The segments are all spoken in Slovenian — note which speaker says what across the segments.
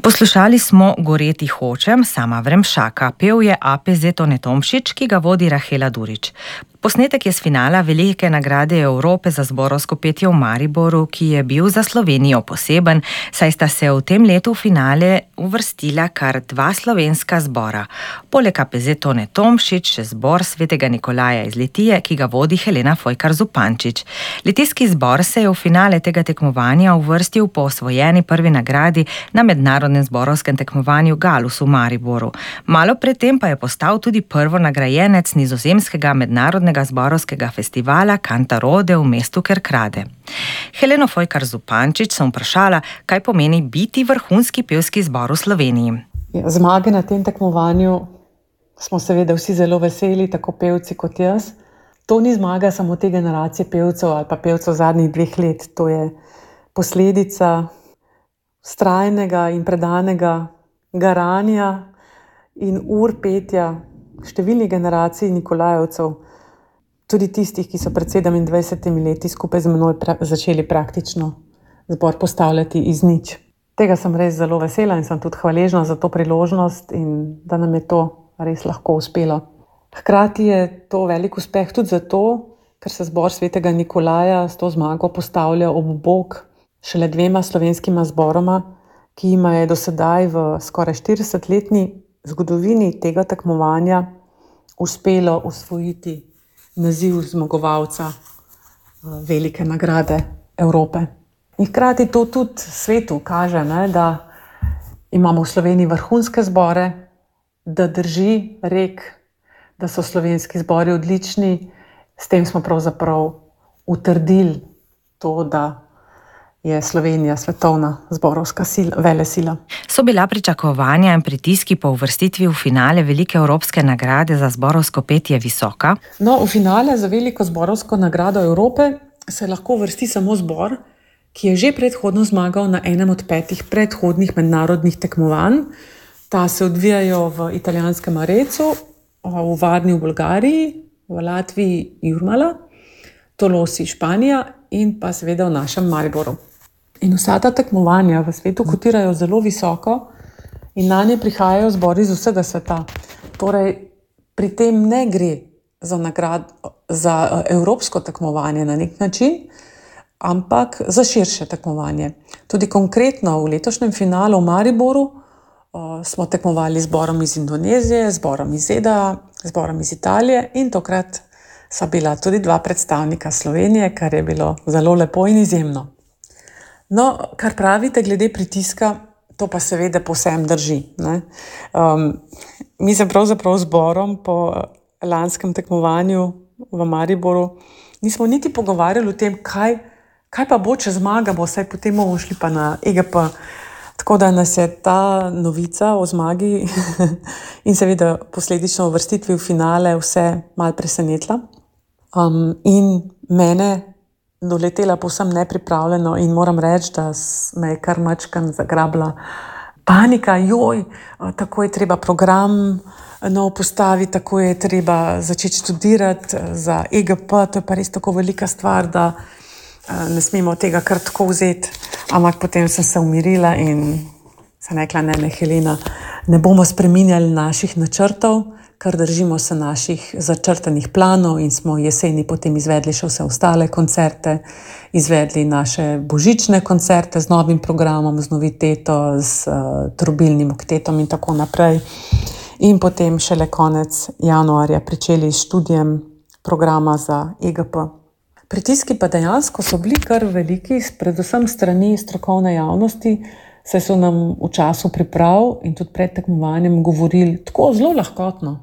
Speaker 1: Poslušali smo Goreti hočem, Sama Vremšaka, pel je APZ Tone Tomšič, ki ga vodi Rahela Durič. Posnetek je s finala Velike nagrade Evrope za zborovsko petje v Mariboru, ki je bil za Slovenijo poseben, saj sta se v tem letu v finale uvrstila kar dva slovenska zbora. Poleg APZ Tone Tomšič še zbor Svetega Nikolaja iz Litije, ki ga vodi Helena Fojkar Zupančič. Litijski zbor se je v finale tega tekmovanja uvrstil po osvojeni prvi nagradi na mednarodnem zborovskem tekmovanju Galus v Mariboru. Malo predtem pa je postal tudi prvonagrajenec nizozemskega mednarodnega zborovskega festivala Cantarode v mestu Kerkrade. Heleno Fojkar Zupančič sem vprašala, kaj pomeni biti vrhunski pevski zbor v Sloveniji.
Speaker 2: Zmage na tem tekmovanju smo seveda vsi zelo veseli, tako pevci kot jaz. To ni zmaga samo te generacije pevcev ali pa pevcev zadnjih 2 let. To je posledica vztrajnega in predanega garanja in ur petja številnih generacij Nikolajevcev, tudi tistih, ki so pred 27 leti skupaj z menoj začeli praktično zbor postavljati iz nič. Tega sem res zelo vesela in sem tudi hvaležna za to priložnost in da nam je to res lahko uspelo. Hkrati je to velik uspeh tudi zato, ker se zbor Svetega Nikolaja s to zmago postavlja ob bok šele 2 slovenskima zboroma, ki jima je do sedaj v skoraj 40-letni zgodovini tega tekmovanja uspelo osvojiti naziv zmagovalca Velike nagrade Evrope. In hkrati to tudi svetu kaže, da imamo v Sloveniji vrhunske zbore, da drži rek, da so slovenski zbori odlični. S tem smo pravzaprav utrdili to, da je Slovenija svetovna zborovska velesila.
Speaker 1: So bila pričakovanja in pritiski po uvrstitvi v finale Velike evropske nagrade za zborovsko petje visoka?
Speaker 2: No, v finale za Veliko zborovsko nagrado Evrope se lahko uvrsti samo zbor, ki je že predhodno zmagal na enem od 5 predhodnih mednarodnih tekmovanj. Ta se odvijajo v italijanskem Arecu, v Varni v Bolgariji, v Latviji Jurmala, Tolosi Španija in pa seveda v našem Mariboru. In vsa ta tekmovanja v svetu kotirajo zelo visoko in na nje prihajajo zbori iz vsega sveta. Torej, pri tem ne gre za evropsko tekmovanje na nek način, ampak za širše tekmovanje. Tudi konkretno v letošnjem finalu v Mariboru smo tekmovali z zborom iz Indonezije, z zborom iz ZDA, z zborom iz Italije in tokrat so bila tudi 2 predstavnika Slovenije, kar je bilo zelo lepo in izjemno. No, kar pravite glede pritiska, to pa seveda povsem drži. Mi se pravzaprav zborom po lanskem tekmovanju v Mariboru nismo niti pogovarjali o tem, kaj pa bo, če zmagamo, saj potem bomo šli pa na EGP. Tako da nas je ta novica o zmagi in seveda posledično uvrstitvi v finale vse malo presenetila. In mene doletela povsem nepripravljeno in moram reči, da me je kar mačkan zagrabila panika. Tako je treba program nov postaviti, tako je treba začeti študirati za EGP. To je pa res tako velika stvar, da ne smemo tega kar tako vzeti. Ampak potem sem se umirila in sem rekla, ne Helena, ne bomo spreminjali naših načrtov, kar držimo se naših začrtanih planov in smo jeseni potem izvedli še vse ostale koncerte, izvedli naše božične koncerte z novim programom, z noviteto, z trobilnim oktetom in tako naprej. In potem šele konec januarja pričeli s študijem programa za EGP. Pritiski pa dejansko so bili kar veliki, predvsem strani strokovne javnosti, saj so nam v času priprav in tudi pred tekmovanjem govorili tako zelo lahkotno.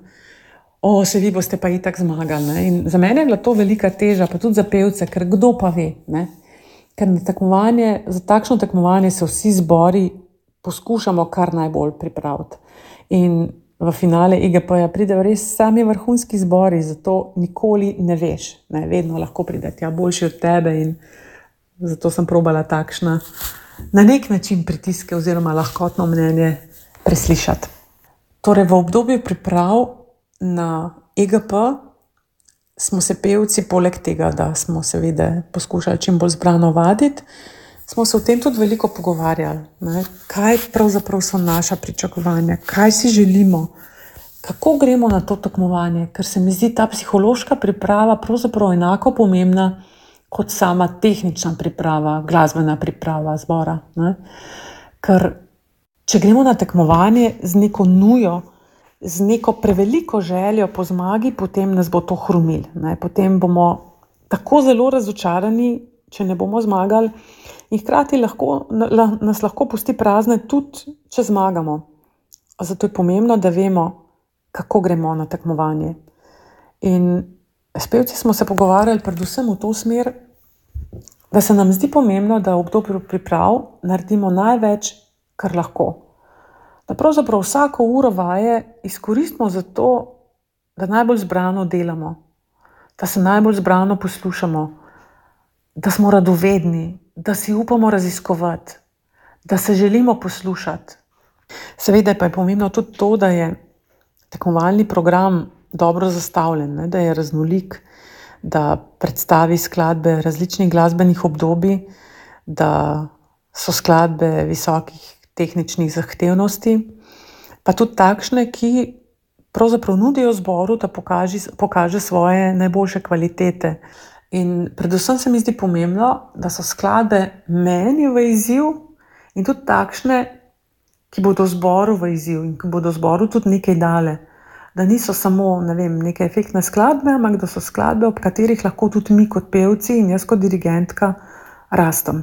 Speaker 2: Se vi boste pa itak zmagali. In za mene je bila to velika teža, pa tudi za pevce, ker kdo pa ve. Ker za takšno tekmovanje se vsi zbori poskušamo kar najbolj pripraviti. In v finale EGP-ja pridejo res sami vrhunski zbori, zato nikoli ne veš. Vedno lahko pride tja boljši od tebe in zato sem probala takšna na nek način pritiske oziroma lahkotno mnenje preslišati. Torej, v obdobju priprav na EGP smo se pevci, poleg tega, da smo seveda poskušali čim bolj zbrano vaditi, smo se o tem tudi veliko pogovarjali, ne? Kaj pravzaprav so naša pričakovanja, kaj si želimo, kako gremo na to tekmovanje, ker se mi zdi ta psihološka priprava pravzaprav enako pomembna kot sama tehnična priprava, glasbena priprava zbora. Ne? Ker če gremo na tekmovanje z neko nujo, z neko preveliko željo po zmagi, potem nas bo to hromil. Potem bomo tako zelo razočarani, če ne bomo zmagali, in hkrati nas lahko pusti prazne tudi, če zmagamo. Zato je pomembno, da vemo, kako gremo na tekmovanje. In s pevci smo se pogovarjali predvsem v to smer, da se nam zdi pomembno, da v obdobju priprav naredimo največ, kar lahko. Da pravzaprav vsako uro vaje izkoristimo za to, da najbolj zbrano delamo, da se najbolj zbrano poslušamo, da smo radovedni, da si upamo raziskovati, da se želimo poslušati. Seveda pa je pomembno tudi to, da je tekmovalni program dobro zastavljen, da je raznolik, da predstavi skladbe različnih glasbenih obdobij, da so skladbe visokih tehničnih zahtevnosti, pa tudi takšne, ki pravzaprav nudijo zboru, da pokaže svoje najboljše kvalitete. In predvsem se mi zdi pomembno, da so skladbe meni v izziv in tudi takšne, ki bodo zboru v izziv in ki bodo zboru tudi nekaj dale. Da niso samo, neke efektne skladbe, ampak da so skladbe, ob katerih lahko tudi mi kot pevci in jaz kot dirigentka rastem.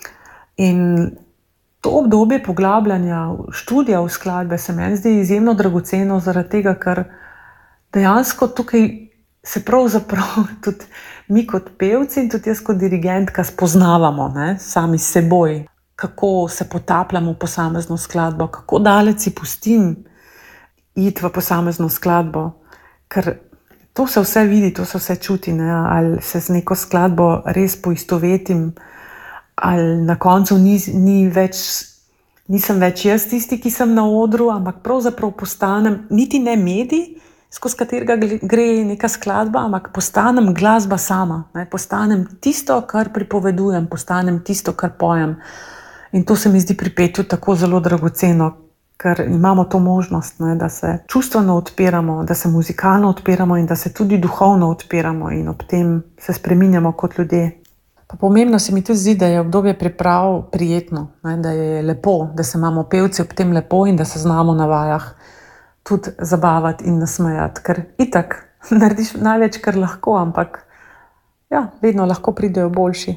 Speaker 2: In to obdobje poglabljanja, študija v skladbe se meni zdi izjemno dragoceno, zaradi tega, ker dejansko tukaj se pravzaprav tudi mi kot pevci in tudi jaz kot dirigentka spoznavamo, sami s seboj, kako se potapljamo v posamezno skladbo, kako daleč si pustim iti v posamezno skladbo, ker to se vse vidi, to se vse čuti, ali se z neko skladbo res poistovetim, ali na koncu nisem več jaz tisti, ki sem na odru, ampak pravzaprav postanem niti ne medij, skozi katerega gre neka skladba, ampak postanem glasba sama, postanem tisto, kar pripovedujem, postanem tisto, kar pojem. In to se mi zdi pri petju tako zelo dragoceno, ker imamo to možnost, da se čustveno odpiramo, da se muzikalno odpiramo in da se tudi duhovno odpiramo in ob tem se spreminjamo kot ljudje. Pa pomembno se mi tudi zdi, da je obdobje priprav prijetno, da je lepo, da se imamo pevci ob tem lepo in da se znamo na vajah tudi zabavati in nasmejati, ker itak narediš največ, kar lahko, ampak ja, vedno lahko pridejo boljši.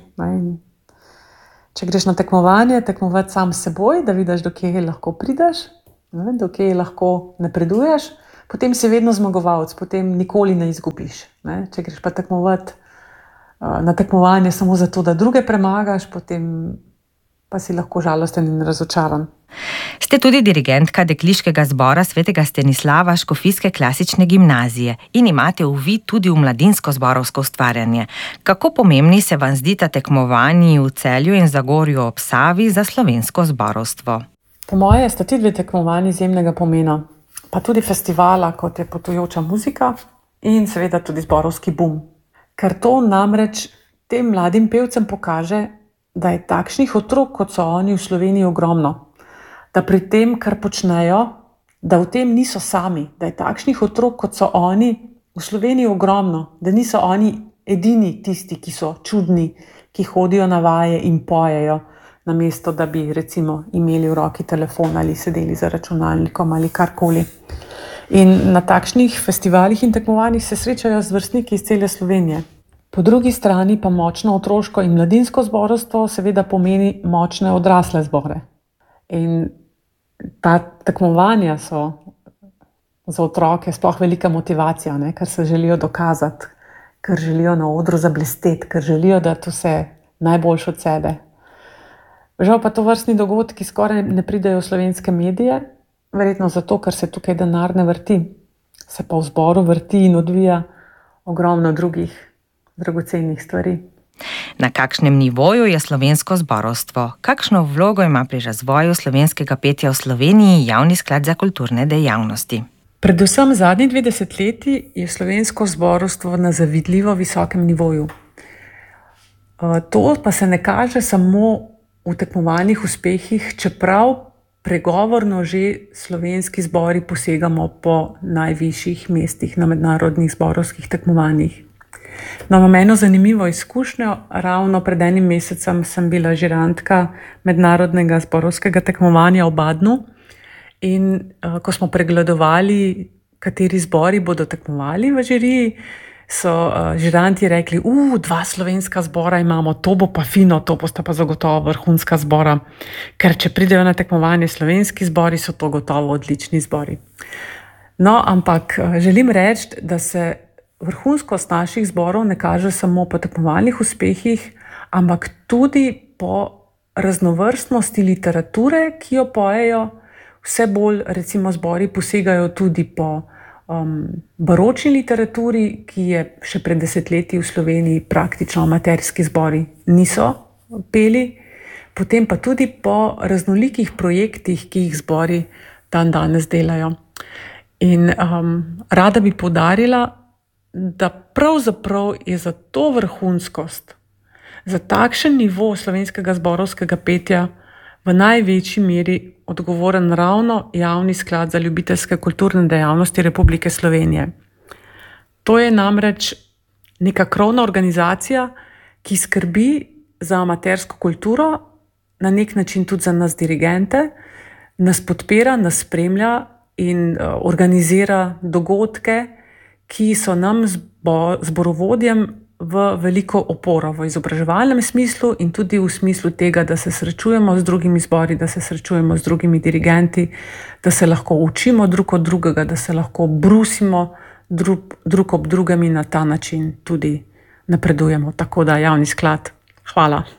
Speaker 2: Če greš na tekmovanje, tekmovati sam s seboj, da vidiš, do kje lahko prideš, do kje lahko napreduješ, potem si vedno zmagovalec, potem nikoli ne izgubiš. Če greš pa tekmovati na tekmovanje samo zato, da druge premagaš, potem pa si lahko žalosten in razočaran.
Speaker 1: Ste tudi dirigentka dekliškega zbora Svetega Stanislava Škofijske klasične gimnazije in imate uvid tudi v mladinsko zborovsko ustvarjanje. Kako pomembni se vam zdita tekmovanji v Celju in Zagorju ob Savi za slovensko zborovstvo?
Speaker 2: Po moje sta ti dve tekmovanji izjemnega pomena, pa tudi festivala, kot je Potujoča muzika in seveda tudi zborovski bum. Ker to namreč tem mladim pevcem pokaže, da je takšnih otrok, kot so oni v Sloveniji, ogromno. Da pri tem, kar počnejo, da v tem niso sami, da je takšnih otrok, kot so oni, v Sloveniji ogromno, da niso oni edini tisti, ki so čudni, ki hodijo na vaje in pojejo, namesto da bi recimo imeli v roki telefon ali sedeli za računalnikom ali karkoli. In na takšnih festivalih in tekmovanjih se srečajo z vrstniki iz cele Slovenije. Po drugi strani pa močno otroško in mladinsko zborovstvo seveda pomeni močne odrasle zbore. In ta tekmovanja so za otroke sploh velika motivacija, ker se želijo dokazati, ker želijo na odru zablesteti, ker želijo dati vse najboljše od sebe. Žal pa tovrstni dogodki skoraj ne pridejo v slovenske medije, verjetno zato, ker se tukaj denar ne vrti. Se pa v zboru vrti in odvija ogromno drugih dragocenih stvari.
Speaker 1: Na kakšnem nivoju je slovensko zborovstvo? Kakšno vlogo ima pri razvoju slovenskega petja v Sloveniji Javni sklad za kulturne dejavnosti?
Speaker 2: Predvsem zadnji 2 desetletji je slovensko zborovstvo na zavidljivo visokem nivoju. To pa se ne kaže samo v tekmovalnih uspehih, čeprav pregovorno že slovenski zbori posegamo po najvišjih mestih na mednarodnih zborovskih tekmovanjih. No, imam eno zanimivo izkušnjo. Ravno pred enim mesecem sem bila žirantka mednarodnega zborovskega tekmovanja v Badnu in ko smo pregledovali, kateri zbori bodo tekmovali v žiriji, so žiranti rekli, 2 slovenska zbora imamo, to bo pa fino, to bosta pa zagotovo vrhunska zbora, ker če pridejo na tekmovanje slovenski zbori, so to gotovo odlični zbori. No, ampak želim reči, da se vrhunskost naših zborov ne kaže samo po tekmovalnih uspehih, ampak tudi po raznovrstnosti literature, ki jo pojejo. Vse bolj, recimo, zbori posegajo tudi po baročni literaturi, ki je še pred desetletji v Sloveniji praktično amaterski zbori niso peli, potem pa tudi po raznolikih projektih, ki jih zbori dan danes delajo. In rada bi poudarila, da pravzaprav je za to vrhunskost, za takšen nivo slovenskega zborovskega petja v največji meri odgovoren ravno Javni sklad za ljubiteljske kulturne dejavnosti Republike Slovenije. To je namreč neka krovna organizacija, ki skrbi za amatersko kulturo, na nek način tudi za nas dirigente, nas podpira, nas spremlja in organizira dogodke, ki so nam zborovodjem v veliko oporo v izobraževalnem smislu in tudi v smislu tega, da se srečujemo z drugimi zbori, da se srečujemo z drugimi dirigenti, da se lahko učimo drug od drugega, da se lahko brusimo drug ob drugem in na ta način tudi napredujemo. Tako da Javni sklad, hvala.